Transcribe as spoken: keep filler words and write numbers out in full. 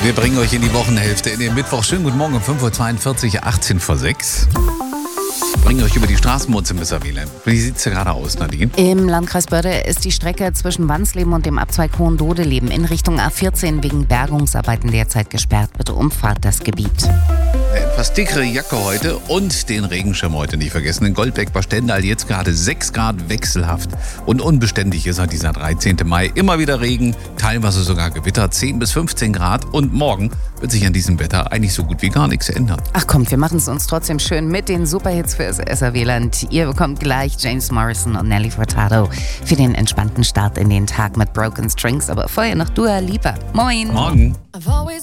Wir bringen euch in die Wochenhälfte in den Mittwoch. Schönen guten Morgen um fünf Uhr zweiundvierzig, achtzehn vor sechs. Bringen euch über die Straßenmutze bis Wählen. Wie sieht es gerade aus, Nadine? Im Landkreis Börde ist die Strecke zwischen Wansleben und dem Abzweig Hohendodeleben in Richtung A vierzehn wegen Bergungsarbeiten derzeit gesperrt. Bitte umfahrt das Gebiet. Eine etwas dickere Jacke heute und den Regenschirm heute nicht vergessen. In Goldbeck bei Stendal jetzt gerade sechs Grad, wechselhaft und unbeständig ist er dieser dreizehnten Mai. Immer wieder Regen, teilweise sogar Gewitter, zehn bis fünfzehn Grad. Und morgen wird sich an diesem Wetter eigentlich so gut wie gar nichts ändern. Ach kommt, wir machen es uns trotzdem schön mit den Superhits für das S R W-Land. Ihr bekommt gleich James Morrison und Nelly Furtado für den entspannten Start in den Tag mit Broken Strings. Aber vorher noch Dua Lipa. Moin. Morgen. I've always